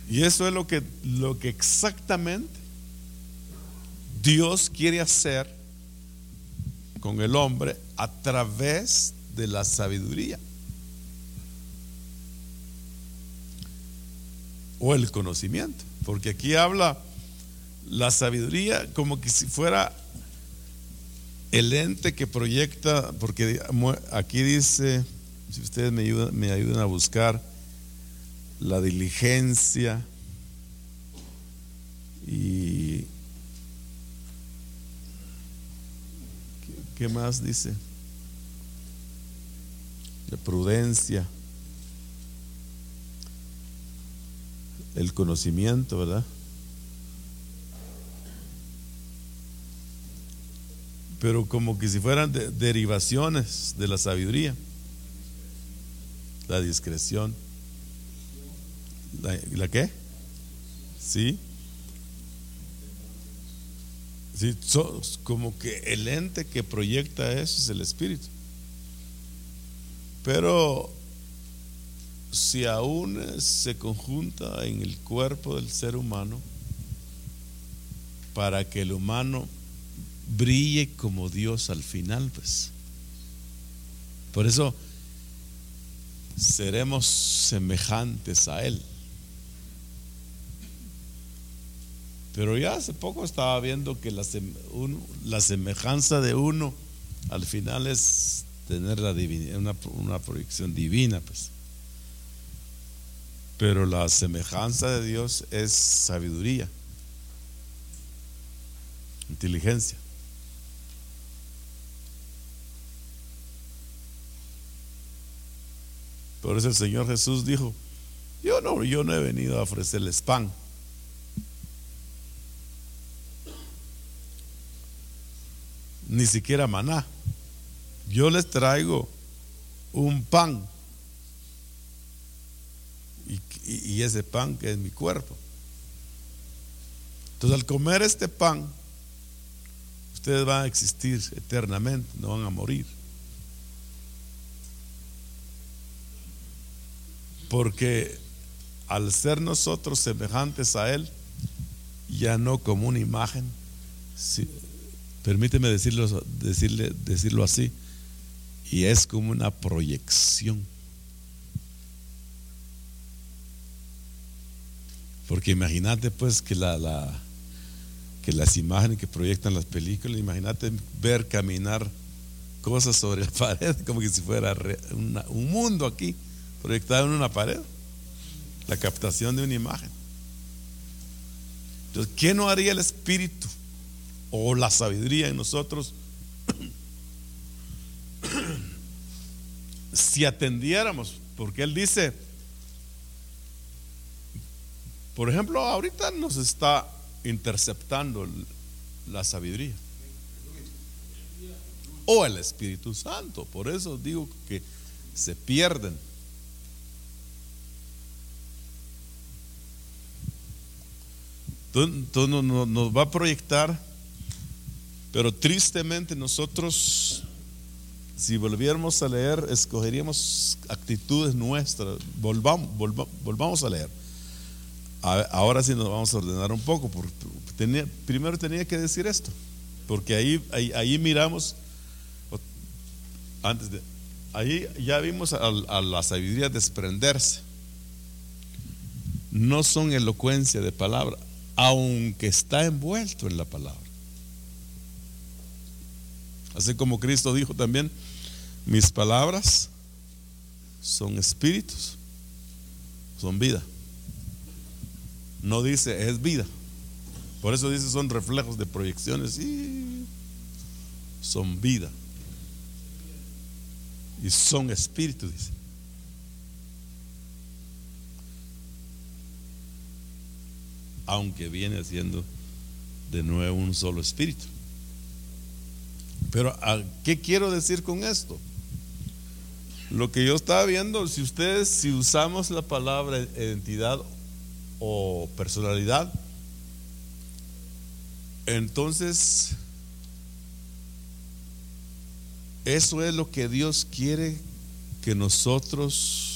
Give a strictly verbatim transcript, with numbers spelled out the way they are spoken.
Y eso es lo que, lo que exactamente Dios quiere hacer con el hombre a través de la sabiduría o el conocimiento, porque aquí habla la sabiduría como que si fuera el ente que proyecta, porque aquí dice, si ustedes me ayudan, me ayudan a buscar la diligencia y ¿qué, qué más dice? La prudencia, el conocimiento, ¿verdad? Pero como que si fueran de, derivaciones de la sabiduría. La discreción. ¿La, la qué? Sí. Sí, so, como que el ente que proyecta eso es el espíritu. Pero si aún se conjunta en el cuerpo del ser humano para que el humano brille como Dios al final, pues por eso seremos semejantes a Él. Pero ya hace poco estaba viendo que la, un, la semejanza de uno al final es tener la divinidad, una, una proyección divina, pues. Pero la semejanza de Dios es sabiduría, inteligencia. Por eso el Señor Jesús dijo: yo no, yo no he venido a ofrecerles pan, ni siquiera maná. Yo les traigo un pan, y, y, y ese pan que es mi cuerpo. Entonces, al comer este pan, ustedes van a existir eternamente, no van a morir. Porque al ser nosotros semejantes a Él, ya no como una imagen, si, permíteme decirlo, decirle, decirlo así, y es como una proyección. Porque imagínate pues que la, la que las imágenes que proyectan las películas, imagínate ver caminar cosas sobre la pared como que si fuera una, un mundo aquí proyectado en una pared, la captación de una imagen. Entonces, ¿qué no haría el espíritu o la sabiduría en nosotros si atendiéramos? Porque Él dice, por ejemplo, ahorita nos está interceptando la sabiduría o el Espíritu Santo. Por eso digo que se pierden. Entonces nos va a proyectar, pero tristemente nosotros, si volviéramos a leer, escogeríamos actitudes nuestras. Volvamos, volvamos, volvamos a leer. Ahora sí nos vamos a ordenar un poco, porque tenía, primero tenía que decir esto, porque ahí, ahí, ahí miramos, antes de, ahí ya vimos a, a la sabiduría desprenderse. No son elocuencia de palabra, aunque está envuelto en la palabra. Así como Cristo dijo también: mis palabras son espíritus, son vida. No dice es vida. Por eso dice son reflejos de proyecciones y son vida. Y son espíritu, dice. Aunque viene siendo de nuevo un solo espíritu. Pero ¿qué quiero decir con esto? Lo que yo estaba viendo, si ustedes, si usamos la palabra identidad o personalidad, entonces eso es lo que Dios quiere que nosotros